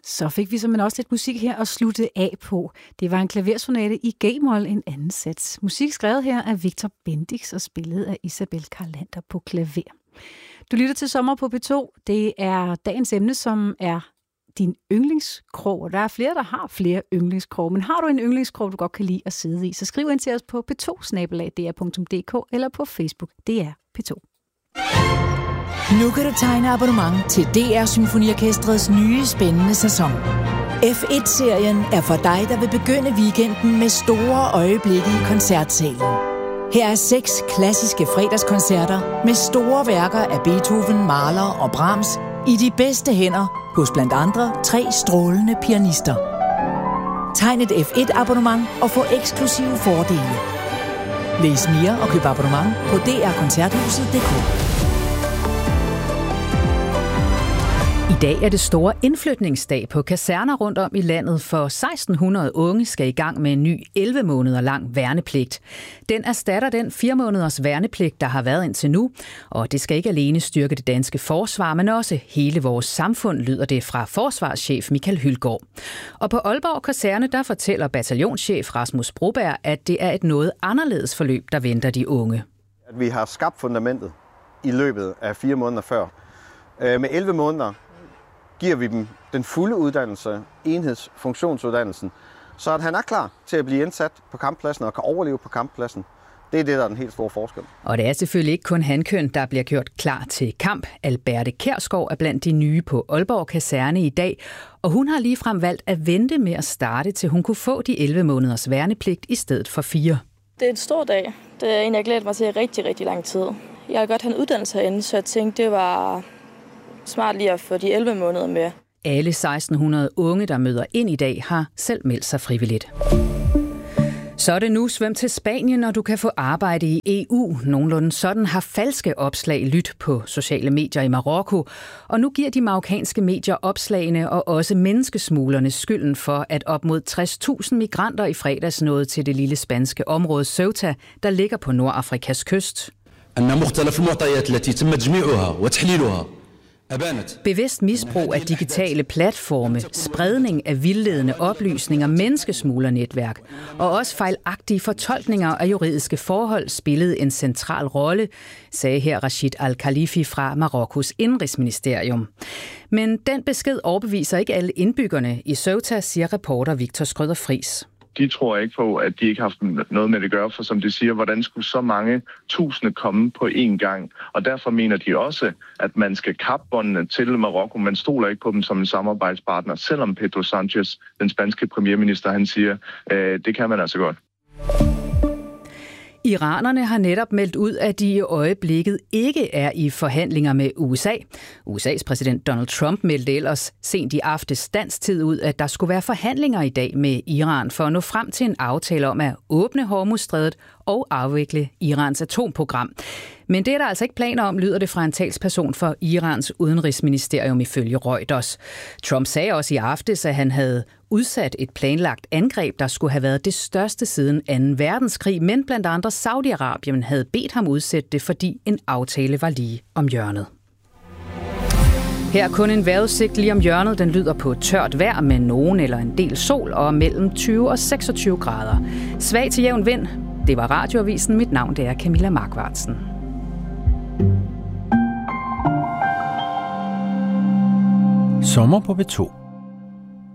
Så fik vi simpelthen også lidt musik her at slutte af på. Det var en klaversonate i G-mol, en anden sats. Musik skrevet her af Victor Bendix og spillet af Isabel Carlander på klaver. Du lytter til Sommer på P2. Det er dagens emne, som er din yndlingskrog. Der er flere, der har flere yndlingskrog. Men har du en yndlingskrog, du godt kan lide at sidde i, så skriv ind til os på p2@dr.dk eller på Facebook. Det er P2. Nu kan du tegne abonnement til DR Symfoniorkestrets nye spændende sæson. F1-serien er for dig, der vil begynde weekenden med store øjeblikke i koncertsalen. Her er 6 klassiske fredagskoncerter med store værker af Beethoven, Mahler og Brahms i de bedste hænder hos blandt andre 3 strålende pianister. Tegn et F1-abonnement og få eksklusive fordele. Læs mere og køb abonnement på drkoncerthuset.dk. I dag er det store indflytningsdag på kaserner rundt om i landet, for 1600 unge skal i gang med en ny 11 måneder lang værnepligt. Den erstatter den 4 måneders værnepligt, der har været indtil nu, og det skal ikke alene styrke det danske forsvar, men også hele vores samfund, lyder det fra forsvarschef Michael Hylgaard. Og på Aalborg Kaserne, der fortæller bataljonschef Rasmus Broberg, at det er et noget anderledes forløb, der venter de unge. At vi har skabt fundamentet i løbet af 4 måneder før. Med 11 måneder giver vi dem den fulde uddannelse, enhedsfunktionsuddannelsen, så at han er klar til at blive indsat på kamppladsen og kan overleve på kamppladsen. Det er det, der er den helt store forskel. Og det er selvfølgelig ikke kun hankøn, der bliver gjort klar til kamp. Alberte Kjærsgaard er blandt de nye på Aalborg Kaserne i dag, og hun har ligefrem valgt at vente med at starte, til hun kunne få de 11 måneders værnepligt i stedet for 4. Det er en stor dag. Det er en, jeg glæder mig til i rigtig, rigtig lang tid. Jeg har godt have en uddannelse herinde, så jeg tænkte, det var smart lige at få de 11 måneder med. Alle 1600 unge, der møder ind i dag, har selv meldt sig frivilligt. Så er det nu svøm til Spanien, når du kan få arbejde i EU. Nogenlunde sådan har falske opslag lydt på sociale medier i Marokko. Og nu giver de marokkanske medier opslagene og også menneskesmuglerne skylden for, at op mod 60.000 migranter i fredags nåede til det lille spanske område Ceuta, der ligger på Nordafrikas kyst. Bevidst misbrug af digitale platforme, spredning af vildledende oplysninger, menneskesmuglernetværk og også fejlagtige fortolkninger af juridiske forhold spillede en central rolle, sagde her Rashid Al-Khalifi fra Marokkos indrigsministerium. Men den besked overbeviser ikke alle indbyggerne i Ceuta, siger reporter Victor Skrøder Friis. De tror ikke på, at de ikke har haft noget med det at gøre, for som de siger, hvordan skulle så mange tusinde komme på én gang? Og derfor mener de også, at man skal kappe båndene til Marokko. Man stoler ikke på dem som en samarbejdspartner, selvom Pedro Sanchez, den spanske premierminister, han siger, det kan man altså godt. Iranerne har netop meldt ud, at de i øjeblikket ikke er i forhandlinger med USA. USA's præsident Donald Trump meldte ellers sent i aftes dansk tid ud, at der skulle være forhandlinger i dag med Iran for at nå frem til en aftale om at åbne Hormuzstrædet og afvikle Irans atomprogram. Men det er der altså ikke planer om, lyder det fra en talsperson for Irans udenrigsministerium ifølge Reuters. Trump sagde også i aftes, at han havde udsat et planlagt angreb, der skulle have været det største siden 2. verdenskrig, men blandt andre Saudi-Arabien havde bedt ham udsætte det, fordi en aftale var lige om hjørnet. Her er kun en vejrudsigt lige om hjørnet. Den lyder på tørt vejr med nogen eller en del sol og mellem 20 og 26 grader. Svag til jævn vind. Det var Radioavisen. Mit navn det er Camilla Markvartsen. Sommer på P2.